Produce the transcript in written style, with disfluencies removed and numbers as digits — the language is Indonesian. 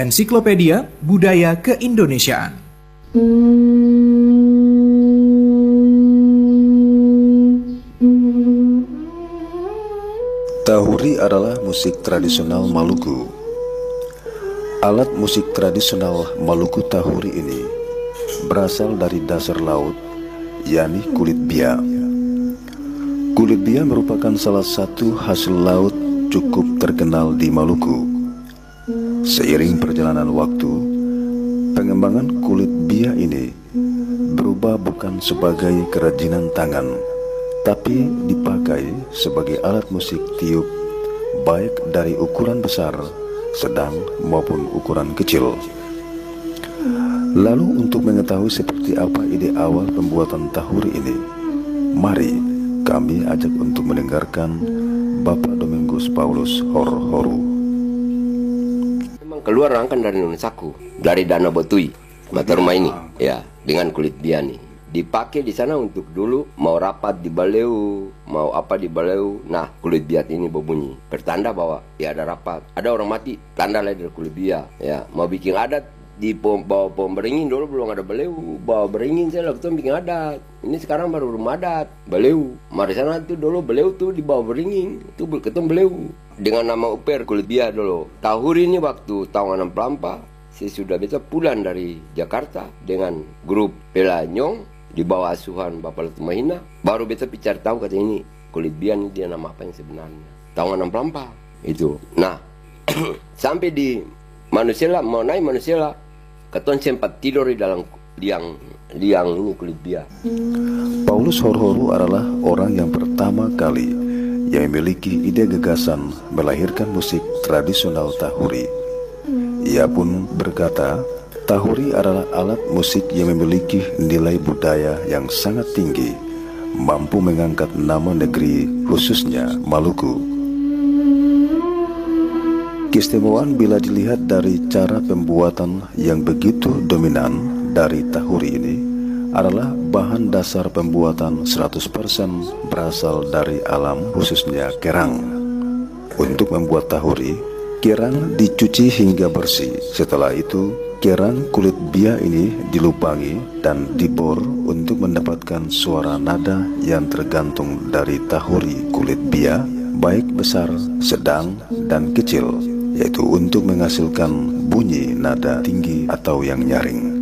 Ensiklopedia Budaya Keindonesiaan. Tahuri adalah musik tradisional Maluku. Alat musik tradisional Maluku Tahuri ini berasal dari dasar laut, yakni kulit bia. Kulit bia merupakan salah satu hasil laut cukup terkenal di Maluku. Seiring perjalanan waktu, pengembangan kulit bia ini berubah bukan sebagai kerajinan tangan, tapi dipakai sebagai alat musik tiup, baik dari ukuran besar, sedang maupun ukuran kecil. Lalu untuk mengetahui seperti apa ide awal pembuatan tahuri ini, mari kami ajak untuk mendengarkan Bapak Domingus Paulus Horhoru. Memang keluar kan dari Nunusaku, dari Danau Botui, mata rumah ini, ya, dengan kulit bia nih. Dipakai di sana untuk dulu mau rapat di baleu, mau apa di baleu. Nah, kulit bia ini berbunyi, pertanda bahwa ya ada rapat, ada orang mati, tanda lah dari kulit bia. Ya, mau bikin adat di bawah pohon beringin, dulu belum ada baleu, bawah beringin saya waktu bikin adat. Ini sekarang baru rumah adat, baleu. Mari sana tuh dulu baleu tuh di bawah beringin, itu ketemu baleu dengan nama uper kulit bia dulu. Tahuri ini waktu tahun 64 saya sudah bisa pulang dari Jakarta dengan grup Pelanyong di bawah asuhan Bapak Latu Mahina, baru beta bicara tahu kata ini kulit bia ini dia nama apa yang sebenarnya. Tahun 64 itu. Nah, sampai di Manusela, mau naik Manusela, keton sempat tidur di dalam liang ini kulit bia. Paulus Horhoru adalah orang yang pertama kali yang memiliki ide gagasan melahirkan musik tradisional Tahuri. Ia pun berkata, Tahuri adalah alat musik yang memiliki nilai budaya yang sangat tinggi, mampu mengangkat nama negeri, khususnya Maluku. Keistimewaan bila dilihat dari cara pembuatan yang begitu dominan dari Tahuri ini adalah bahan dasar pembuatan 100% berasal dari alam, khususnya kerang. Untuk membuat Tahuri, kerang dicuci hingga bersih. Setelah itu, kerang kulit bia ini dilubangi dan dibor untuk mendapatkan suara nada yang tergantung dari tahuri kulit bia, baik besar, sedang, dan kecil, yaitu untuk menghasilkan bunyi nada tinggi atau yang nyaring.